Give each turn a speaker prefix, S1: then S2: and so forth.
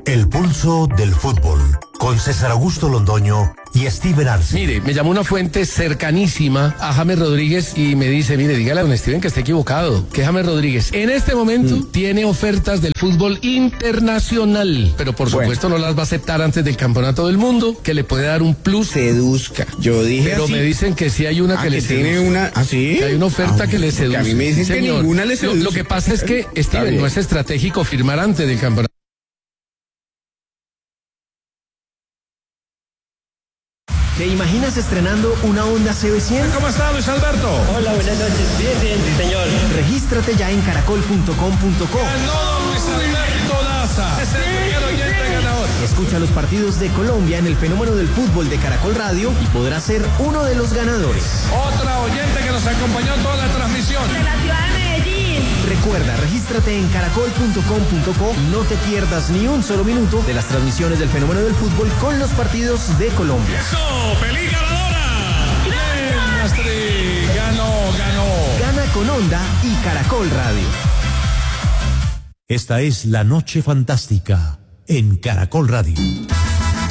S1: El pulso del fútbol, con César Augusto Londoño y Steven Arce.
S2: Mire, me llamó una fuente cercanísima a James Rodríguez y me dice, mire, dígale a don Steven que está equivocado, que James Rodríguez en este momento tiene ofertas del fútbol internacional, pero por supuesto no las va a aceptar antes del campeonato del mundo, que le puede dar un plus.
S3: Seduzca. Yo dije
S2: Pero
S3: así.
S2: me dicen que sí hay una que le
S3: tiene
S2: seduce.
S3: una, ¿sí?
S2: Que hay una oferta que le seduce.
S3: A mí me dicen que
S2: Señor,
S3: ninguna le seduce.
S2: Lo que pasa es que, Steven, no es estratégico firmar antes del campeonato.
S4: ¿Te imaginas estrenando una Honda CB100?
S5: ¿Cómo está, Luis Alberto?
S6: Hola, buenas noches. Bien, sí, señor.
S4: Regístrate ya en caracol.com.co.
S5: Ganó Luis Alberto Daza. Es el primer oyente ganador.
S4: Escucha los partidos de Colombia en el fenómeno del fútbol de Caracol Radio y podrás ser uno de los ganadores.
S5: Otra oyente que nos acompañó en toda la transmisión.
S7: De la ciudad de Medellín.
S4: Recuerda, regístrate en caracol.com.co y no te pierdas ni un solo minuto de las transmisiones del fenómeno del fútbol con los partidos de Colombia.
S5: ¡Eso! ¡Feliz ganadora! ¡Bien, Astrid! Ganó.
S4: Gana con Honda y Caracol Radio.
S1: Esta es La Noche Fantástica en Caracol Radio.